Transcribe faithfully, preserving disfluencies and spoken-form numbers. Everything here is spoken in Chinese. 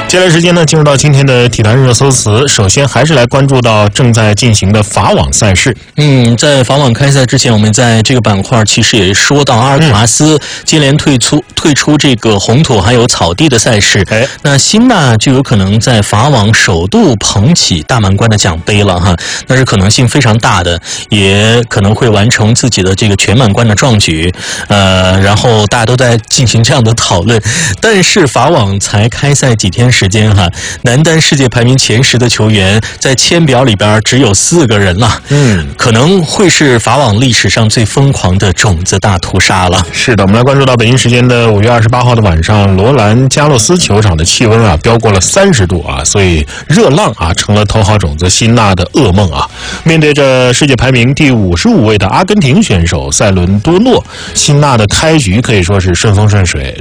接下来时间呢，进入到今天的体坛热搜词。首先还是来关注到正在进行的法网赛事。 嗯，在法网开赛之前，我们在这个板块其实也说到阿尔卡拉斯接连退出、嗯、退出这个红土还有草地的赛事。 哎， 那辛纳就有可能在法网首度捧起大满贯的奖杯了哈，那是可能性非常大的，也可能会完成自己的这个全满贯的壮举。呃，然后大家都在进行这样的讨论，但是法网才开赛几天时间哈，男单世界排名前十的球员在签表里边只有四个人了， 嗯， 可能会是法网历史上最疯狂的种子大屠杀了。 是的，我们来关注到北京时间的五月二十八号的晚上，罗兰加洛斯球场的气温啊飙过了三十度啊，所以热浪啊成了头号种子辛纳的噩梦啊。面对着世界排名第五十五位的阿根廷选手塞伦多诺，辛纳的开局可以说是顺风顺水。